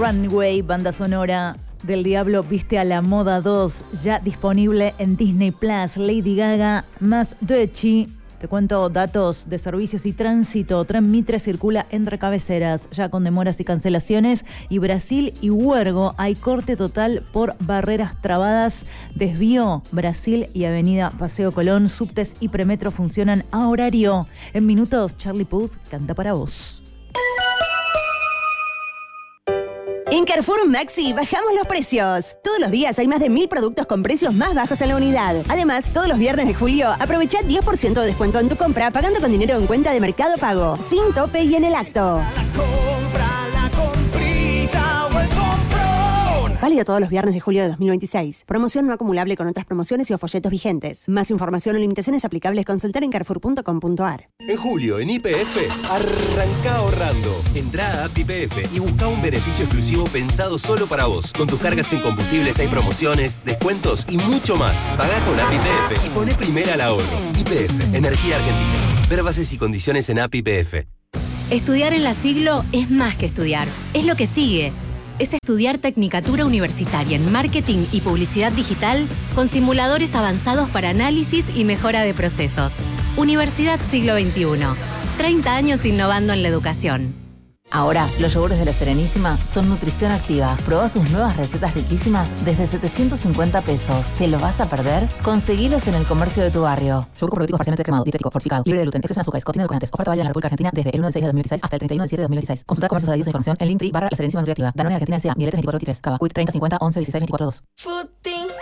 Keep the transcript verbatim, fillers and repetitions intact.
Runway, banda sonora del Diablo Viste a la Moda dos, ya disponible en Disney Plus. Lady Gaga más Doechii. Te cuento datos de servicios y tránsito. Tren Mitre circula entre cabeceras, ya con demoras y cancelaciones. Y Brasil y Huergo hay corte total por barreras trabadas. Desvío Brasil y Avenida Paseo Colón. Subtes y premetro funcionan a horario. En minutos, Charlie Puth canta para vos. En Carrefour Maxi bajamos los precios. Todos los días hay más de mil productos con precios más bajos en la unidad. Además, todos los viernes de julio aprovecha diez por ciento de descuento en tu compra pagando con dinero en cuenta de Mercado Pago, sin tope y en el acto. Válido todos los viernes de julio de dos mil veintiséis. Promoción no acumulable con otras promociones y o folletos vigentes. Más información o limitaciones aplicables consultar en carrefour punto com punto a r. En julio, en Y P F, arranca ahorrando. Entrá a App Y P F y busca un beneficio exclusivo pensado solo para vos. Con tus cargas en combustibles hay promociones, descuentos y mucho más. Pagá con App Y P F y poné primera al ahorro. Y P F, Energía Argentina. Ver bases y condiciones en App Y P F. Estudiar en la Siglo es más que estudiar. Es lo que sigue. Es estudiar Tecnicatura Universitaria en Marketing y Publicidad Digital con simuladores avanzados para análisis y mejora de procesos. Universidad Siglo veintiuno. treinta años innovando en la educación. Ahora, los yogures de La Serenísima son nutrición activa. Probá sus nuevas recetas riquísimas desde setecientos cincuenta pesos. ¿Te lo vas a perder? Conseguilos en el comercio de tu barrio. Yogur probiótico parcialmente cremado, dietético, fortificado, libre de gluten, exceso en azúcares, contiene edulcorantes. Oferta válida en la República Argentina desde el uno de seis de dos mil dieciséis hasta el treinta y uno de siete de dos mil veintiséis. Consulta comercios adheridos e información en Linktree barra La Serenísima Nutritiva. Danone Argentina S A, Mieletes veinticuatro veintitrés, Cava, Quick treinta cincuenta once dieciséis veinticuatro dos.